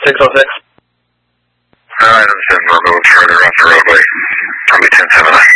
606. Alright, I'm sitting on moving further off the roadway. I'll be 10-7.